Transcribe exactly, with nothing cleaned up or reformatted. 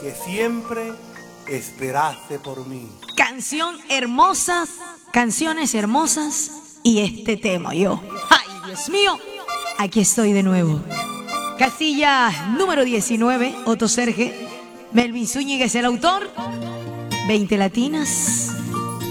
que siempre esperaste por mí. Canción hermosa, canciones hermosas y este tema yo. ¡Ay, Dios mío! Aquí estoy de nuevo. Casilla número diecinueve, Otto Serge. Melvin Zúñiga es el autor. veinte latinas.